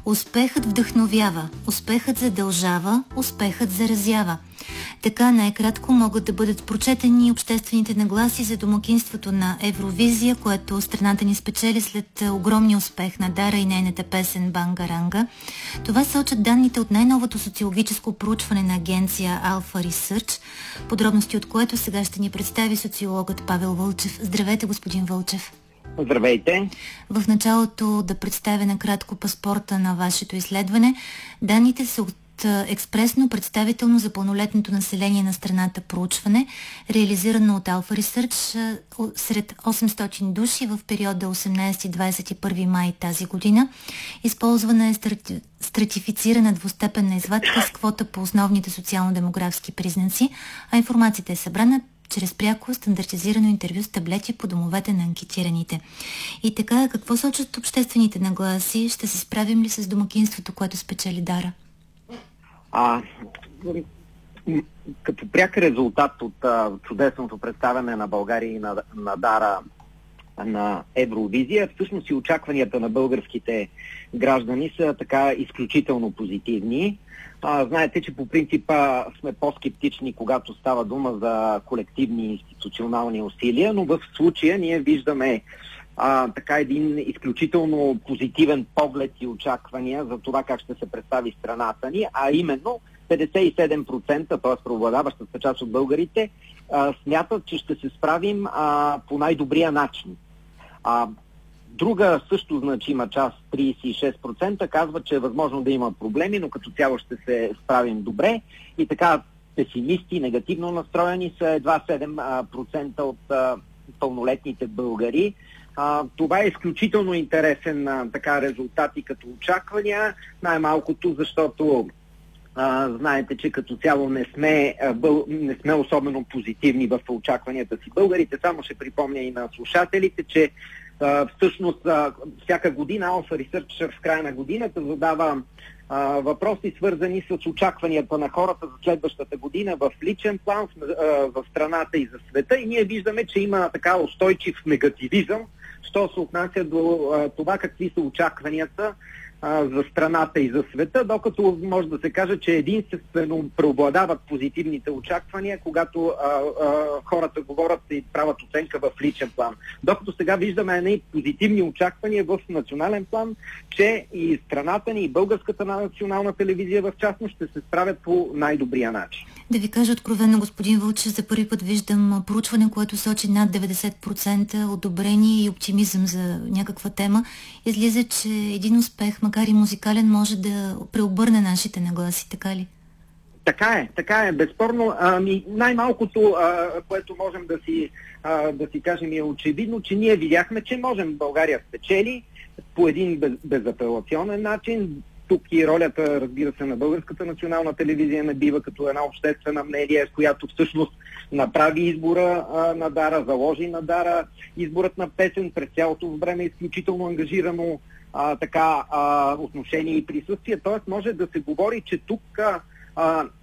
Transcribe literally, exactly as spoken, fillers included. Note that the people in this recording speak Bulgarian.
Успехът вдъхновява, успехът задължава, успехът заразява. Така най-кратко могат да бъдат прочетени обществените нагласи за домакинството на Евровизия, което страната ни спечели след огромния успех на Дара и нейната песен Бангаранга. Това сочат данните от най-новото социологическо проучване на агенция Alpha Research, подробности от което сега ще ни представи социологът Павел Вълчев. Здравейте, господин Вълчев. Здравейте! В началото да представя накратко паспорта на вашето изследване. Данните са от експресно представително за пълнолетното население на страната проучване, реализирано от Alpha Research сред осемстотин души в периода осемнадесети до двадесет и първи май тази година. Използвана е страти... стратифицирана двустепенна извадка с квота по основните социално-демографски признаци, а информацията е събрана чрез пряко стандартизирано интервю с таблети по домовете на анкетираните. И така, какво сочат обществените нагласи? Ще се справим ли с домакинството, което спечели Дара? А, като пряк резултат от а, чудесното представяне на България и на, на Дара на Евровизия, всъщност и очакванията на българските граждани са така изключително позитивни. А, знаете, че по принципа сме по-скептични, когато става дума за колективни институционални усилия, но в случая ние виждаме а, така един изключително позитивен поглед и очаквания за това как ще се представи страната ни, а именно петдесет и седем процента, т.е. преобладаващата част от българите, а, смятат, че ще се справим а, по най-добрия начин. А, Друга също значима част, тридесет и шест процента, казва, че е възможно да има проблеми, но като цяло ще се справим добре. И така песимисти, негативно настроени са едва седем процента от а, пълнолетните българи. А, това е изключително интересен а, така резултат и като очаквания, най-малкото, защото а, знаете, че като цяло не сме, а, бъл, не сме особено позитивни в очакванията си българите. Само ще припомня и на слушателите, че Uh, всъщност, uh, всяка година Alpha Research в края на годината задава uh, въпроси, свързани с очакванията на хората за следващата година в личен план, в, uh, в страната и за света. И ние виждаме, че има така устойчив негативизъм, що се отнася до uh, това какви са очакванията uh, за страната и за света, докато може да се каже, че единствено преобладават позитивните очаквания, когато uh, uh, хората говорят и правят оценка в личен план. Докато сега виждаме едни позитивни очаквания в национален план, че и страната ни, и българската национална телевизия в частност ще се справят по най-добрия начин. Да ви кажа откровено, господин Вълчев, за първи път виждам проучване, което сочи над деветдесет процента одобрение и оптимизъм за някаква тема. Излиза, че един успех, макар и музикален, може да преобърне нашите нагласи, така ли? Така е, така е, безспорно. Ами, най-малкото, а, което можем да си, а, да си кажем, е очевидно, че ние видяхме, че можем България спечели по един без, безапелационен начин. Тук и ролята, разбира се, на Българската национална телевизия не бива като една обществена медия, която всъщност направи избора а, на Дара, заложи на Дара. Изборът на песен през цялото време е изключително ангажирано а, така а, отношение и присъствие. Тоест може да се говори, че тук а,